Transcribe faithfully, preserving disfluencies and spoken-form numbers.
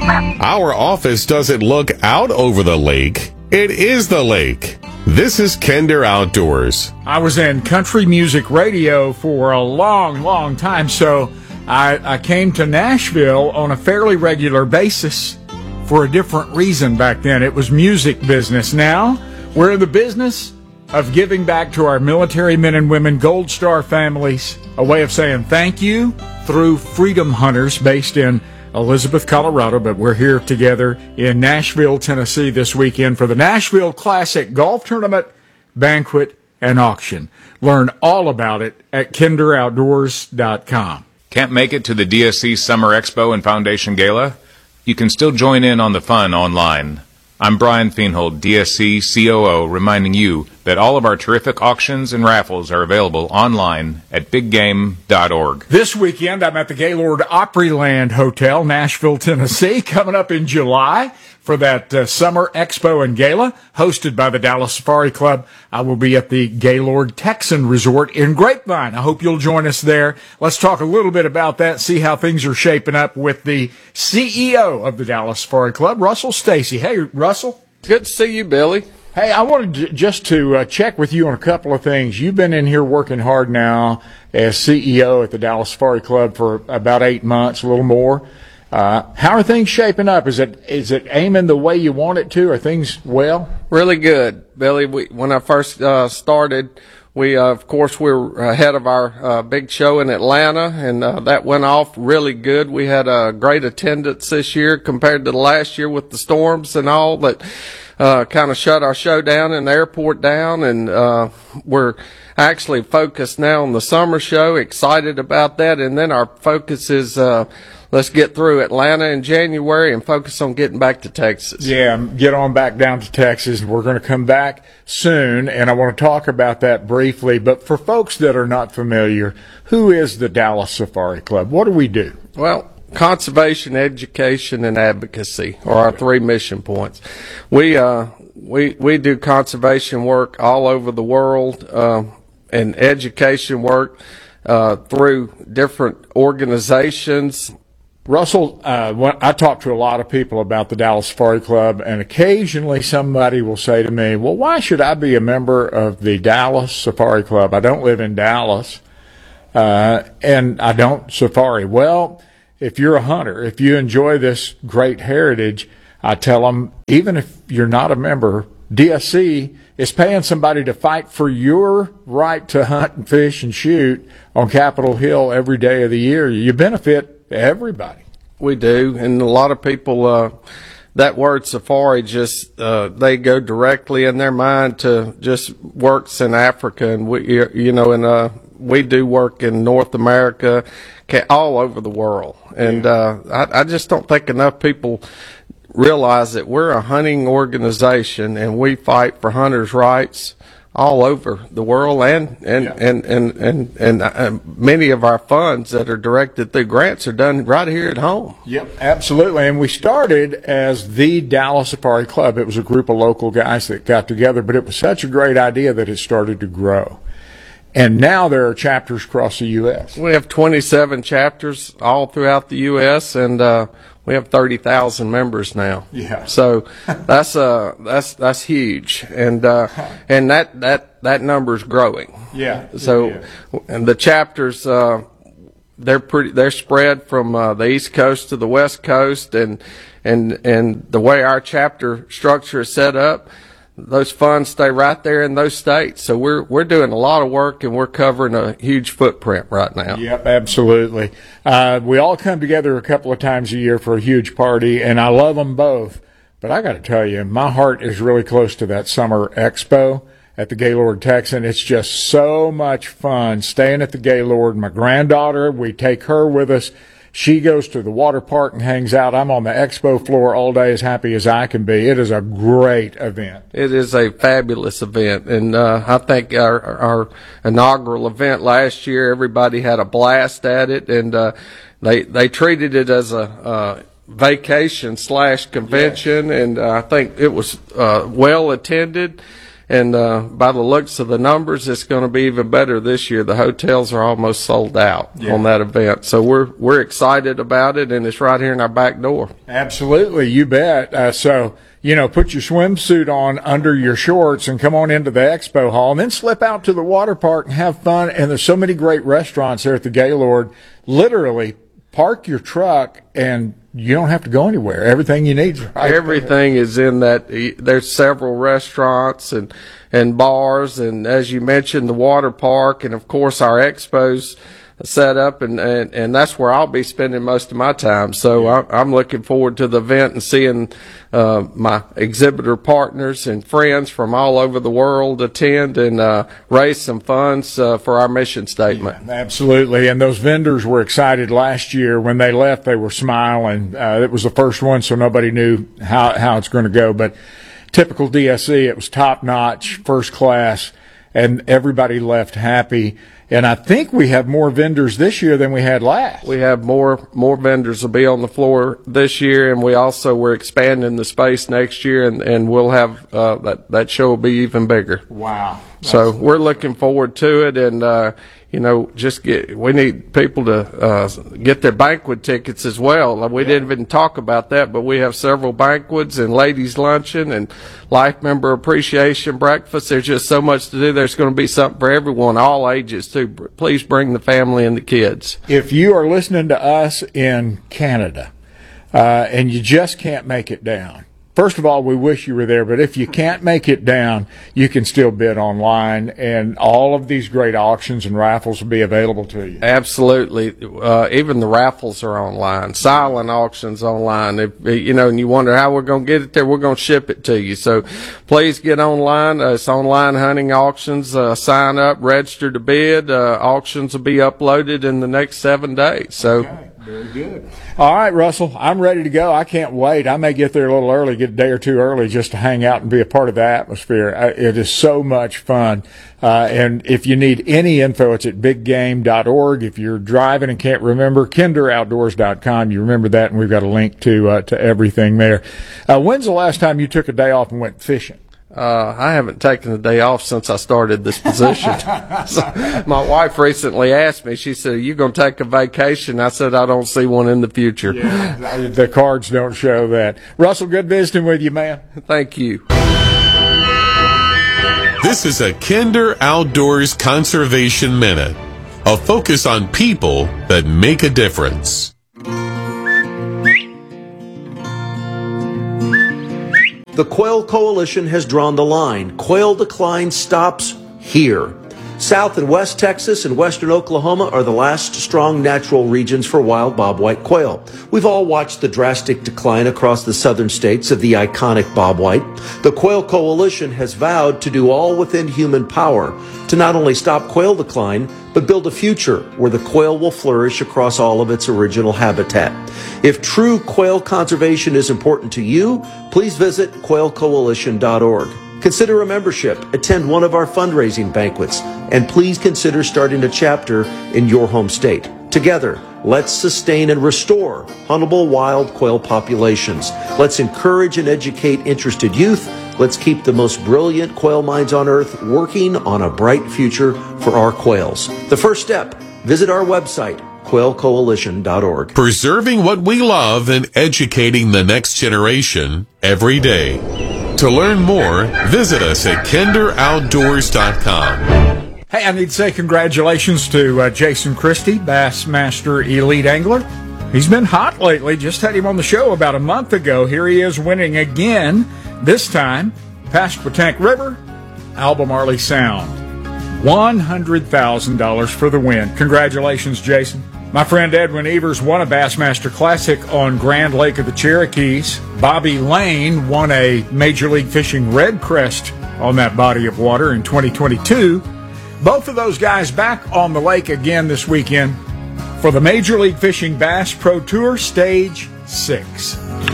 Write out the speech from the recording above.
Our office doesn't look out over the lake. It is the lake. This is Kinder Outdoors. I was in country music radio for a long, long time, so I, I came to Nashville on a fairly regular basis for a different reason back then. It was music business. Now, we're in the business of giving back to our military men and women, Gold Star families, a way of saying thank you through Freedom Hunters based in Elizabeth, Colorado, but we're here together in Nashville, Tennessee this weekend for the Nashville Classic Golf Tournament, Banquet, and Auction. Learn all about it at kinder outdoors dot com. Can't make it to the D S C Summer Expo and Foundation Gala? You can still join in on the fun online. I'm Brian Feenhold, D S C C O O, reminding you that all of our terrific auctions and raffles are available online at big game dot org. This weekend, I'm at the Gaylord Opryland Hotel, Nashville, Tennessee, coming up in July for that uh, Summer Expo and Gala, hosted by the Dallas Safari Club. I will be at the Gaylord Texan Resort in Grapevine. I hope you'll join us there. Let's talk a little bit about that, see how things are shaping up with the C E O of the Dallas Safari Club, Russell Stacy. Hey, Russell. Good to see you, Billy. Hey, I wanted to, just to uh, check with you on a couple of things. You've been in here working hard now as C E O at the Dallas Safari Club for about eight months, a little more. Uh, how are things shaping up? Is it is it aiming the way you want it to? Are things well? Really good, Billy. We, when I first uh, started, we uh, of course we were ahead of our uh, big show in Atlanta, and uh, that went off really good. We had a great attendance this year compared to the last year with the storms and all that uh, kind of shut our show down and the airport down, and uh, we're actually focused now on the summer show. Excited about that, and then our focus is. Uh, Let's get through Atlanta in January and focus on getting back to Texas. Yeah, get on back down to Texas. We're going to come back soon, and I want to talk about that briefly. But for folks that are not familiar, who is the Dallas Safari Club? What do we do? Well, conservation, education, and advocacy are our three mission points. We uh, we we do conservation work all over the world uh, and education work uh, through different organizations. Russell, uh, when I talk to a lot of people about the Dallas Safari Club, and occasionally somebody will say to me, well, why should I be a member of the Dallas Safari Club? I don't live in Dallas, uh, and I don't safari. Well, if you're a hunter, if you enjoy this great heritage, I tell them, even if you're not a member, D S C is paying somebody to fight for your right to hunt and fish and shoot on Capitol Hill every day of the year. You benefit everybody. We do, and a lot of people, uh, that word safari just, uh, they go directly in their mind to just works in Africa, and we, you know, and, uh, we do work in North America, all over the world. And, uh, I, I just don't think enough people realize that we're a hunting organization and we fight for hunters' rights all over the world, and and, yeah. and, and, and, and, and many of our funds that are directed through grants are done right here at home. Yep, absolutely. And we started as the Dallas Safari Club. It was a group of local guys that got together, but it was such a great idea that it started to grow. And now there are chapters across the U S. We have twenty-seven chapters all throughout the U S, and uh, we have thirty thousand members now. Yeah. So that's uh that's that's huge, and uh, and that that that number's growing. Yeah. So yeah. and the chapters uh, they're pretty they're spread from uh, the East Coast to the West Coast, and and and the way our chapter structure is set up, those funds stay right there in those states. So we're we're doing a lot of work, and we're covering a huge footprint right now. Yep, absolutely. Uh, we all come together a couple of times a year for a huge party, and I love them both. But I got to tell you, my heart is really close to that summer expo at the Gaylord Texan. It's just so much fun staying at the Gaylord. My granddaughter, we take her with us. She goes to the water park and hangs out. I'm on the expo floor all day, as happy as I can be. It is a great event. It is a fabulous event, and uh, I think our, our inaugural event last year, everybody had a blast at it, and uh, they they treated it as a uh, vacation slash convention, yes. and uh, I think it was uh, well attended. And uh, by the looks of the numbers, it's going to be even better this year. The hotels are almost sold out yeah. on that event, so we're we're excited about it, and it's right here in our back door. Absolutely, you bet. Uh, so you know, put your swimsuit on under your shorts and come on into the expo hall, and then slip out to the water park and have fun. And there's so many great restaurants there at the Gaylord. Literally, park your truck and you don't have to go anywhere. Everything you need. Right Everything there. is in that. There's several restaurants and, and bars, and as you mentioned, the water park, and of course our expos set up, and, and, and that's where I'll be spending most of my time. So yeah. I, I'm looking forward to the event and seeing uh, my exhibitor partners and friends from all over the world attend and uh, raise some funds uh, for our mission statement. Yeah, absolutely. And those vendors were excited last year. When they left, they were smiling. Uh, it was the first one, so nobody knew how, how it's going to go. But typical D S E, it was top-notch, first class, and everybody left happy. And I think we have more vendors this year than we had last. We have more more vendors will be on the floor this year, and we also we're expanding the space next year, and, and we'll have uh, that that show will be even bigger. Wow! So we're looking forward to it, and uh, you know, just get we need people to uh, get their banquet tickets as well. We yeah. didn't even talk about that, but we have several banquets and ladies' luncheon and life member appreciation breakfast. There's just so much to do. There's going to be something for everyone, all ages too. Please bring the family and the kids. If you are listening to us in Canada uh, and you just can't make it down, first of all, we wish you were there, but if you can't make it down, you can still bid online, and all of these great auctions and raffles will be available to you. Absolutely. Uh, even the raffles are online. Silent auctions online. If, you know, and you wonder how we're going to get it there, we're going to ship it to you. So please get online. Uh, it's online hunting auctions. Uh, sign up, register to bid. Uh, auctions will be uploaded in the next seven days. So. Okay. Very good. All right, Russell, I'm ready to go. I can't wait. I may get there a little early, get a day or two early just to hang out and be a part of the atmosphere. It is so much fun. Uh, and if you need any info, it's at big game dot org. If you're driving and can't remember, kinder outdoors dot com. You remember that, and we've got a link to uh, to everything there. Uh, when's the last time you took a day off and went fishing? Uh, I haven't taken a day off since I started this position. So my wife recently asked me, she said, are you going to take a vacation? I said, I don't see one in the future. Yeah, the cards don't show that. Russell, good visiting with you, man. Thank you. This is a Kinder Outdoors Conservation Minute, a focus on people that make a difference. The Quail Coalition has drawn the line. Quail decline stops here. South and West Texas and Western Oklahoma are the last strong natural regions for wild bobwhite quail. We've all watched the drastic decline across the southern states of the iconic bobwhite. The Quail Coalition has vowed to do all within human power to not only stop quail decline, but build a future where the quail will flourish across all of its original habitat. If true quail conservation is important to you, please visit quail coalition dot org. Consider a membership, attend one of our fundraising banquets, and please consider starting a chapter in your home state. Together, let's sustain and restore huntable wild quail populations. Let's encourage and educate interested youth. Let's keep the most brilliant quail minds on earth working on a bright future for our quails. The first step, visit our website, quail coalition dot org. Preserving what we love and educating the next generation every day. To learn more, visit us at kinder outdoors dot com. Hey, I need to say congratulations to uh, Jason Christie, Bassmaster Elite Angler. He's been hot lately. Just had him on the show about a month ago. Here he is winning again, this time Pasquotank River, Albemarle Sound. one hundred thousand dollars for the win. Congratulations, Jason. My friend Edwin Evers won a Bassmaster Classic on Grand Lake of the Cherokees. Bobby Lane won a Major League Fishing Red Crest on that body of water in twenty twenty-two. Both of those guys back on the lake again this weekend for the Major League Fishing Bass Pro Tour Stage six.